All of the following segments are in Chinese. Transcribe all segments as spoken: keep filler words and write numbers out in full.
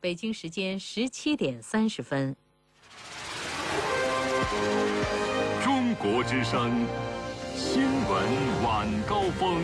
北京时间十七点三十分。 中国之声新闻晚高峰。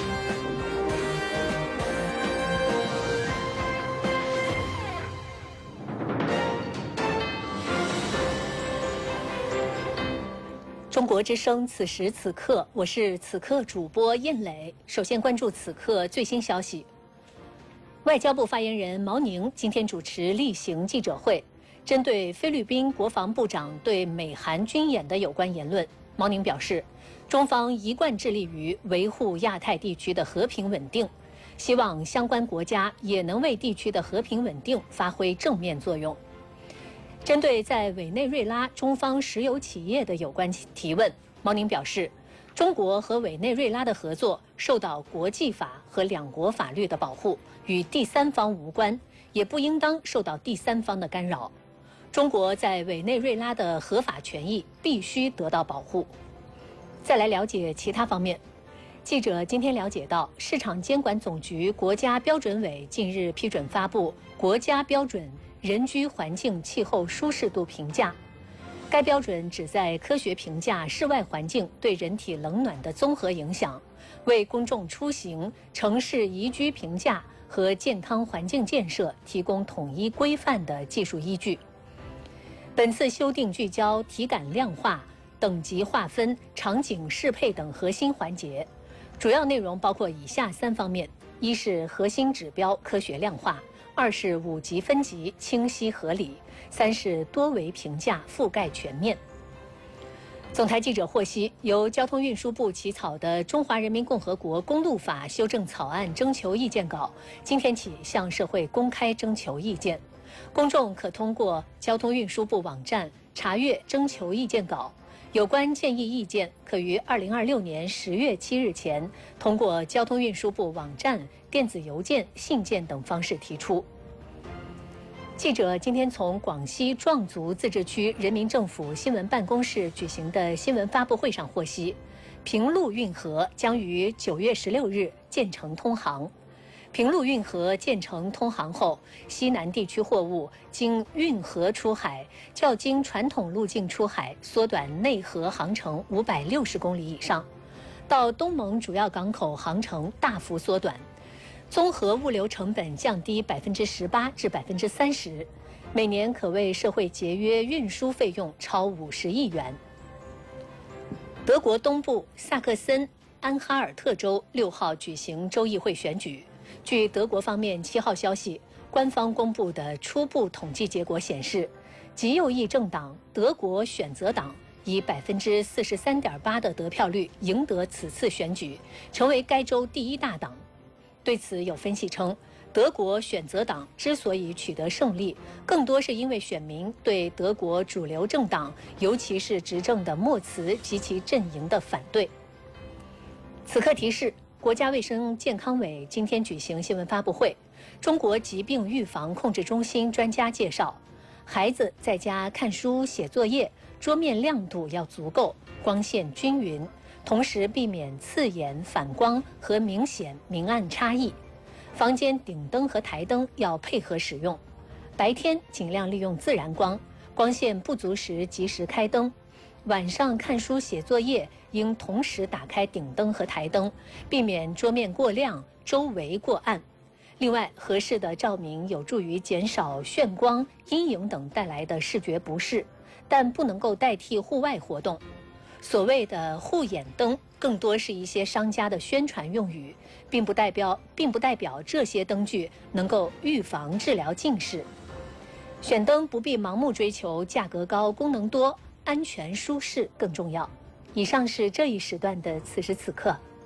中国之声，此时此刻，我是此刻主播燕磊。首先关注此刻最新消息。外交部发言人毛宁今天主持例行记者会，针对菲律宾国防部长对美韩军演的有关言论，毛宁表示，中方一贯致力于维护亚太地区的和平稳定，希望相关国家也能为地区的和平稳定发挥正面作用。针对在委内瑞拉中方石油企业的有关提问，毛宁表示，中国和委内瑞拉的合作受到国际法和两国法律的保护，与第三方无关，也不应当受到第三方的干扰。中国在委内瑞拉的合法权益必须得到保护。再来了解其他方面。记者今天了解到，市场监管总局国家标准委近日批准发布国家标准人居环境气候舒适度评价。该标准旨在科学评价室外环境对人体冷暖的综合影响，为公众出行、城市宜居评价和健康环境建设提供统一规范的技术依据。本次修订聚焦体感量化、等级划分、场景适配等核心环节，主要内容包括以下三方面：一是核心指标科学量化，二是五级分级清晰合理，三是多维评价覆盖全面。总台记者获悉，由交通运输部起草的《中华人民共和国公路法》修正草案征求意见稿，今天起向社会公开征求意见。公众可通过交通运输部网站查阅征求意见稿，有关建议意见可于二零二六年十月七日前通过交通运输部网站、电子邮件、信件等方式提出。记者今天从广西壮族自治区人民政府新闻办公室举行的新闻发布会上获悉，平陆运河将于九月十六日建成通航。平陆运河建成通航后，西南地区货物经运河出海，较经传统路径出海缩短内河航程五百六十公里以上，到东盟主要港口航程大幅缩短，综合物流成本降低百分之十八至百分之三十，每年可为社会节约运输费用超五十亿元。德国东部萨克森安哈尔特州六号举行州议会选举。据德国方面七号消息，官方公布的初步统计结果显示，极右翼政党德国选择党以百分之四十三点八的得票率赢得此次选举，成为该州第一大党。对此，有分析称，德国选择党之所以取得胜利，更多是因为选民对德国主流政党，尤其是执政的默茨及其阵营的反对。此刻提示，国家卫生健康委今天举行新闻发布会，中国疾病预防控制中心专家介绍，孩子在家看书写作业，桌面亮度要足够，光线均匀，同时避免刺眼、反光和明显明暗差异。房间顶灯和台灯要配合使用，白天尽量利用自然光，光线不足时及时开灯。晚上看书写作业应同时打开顶灯和台灯，避免桌面过亮，周围过暗。另外，合适的照明有助于减少眩光、阴影等带来的视觉不适，但不能够代替户外活动。所谓的护眼灯更多是一些商家的宣传用语，并不代表并不代表这些灯具能够预防治疗近视。选灯不必盲目追求价格高、功能多，安全舒适更重要。以上是这一时段的此时此刻，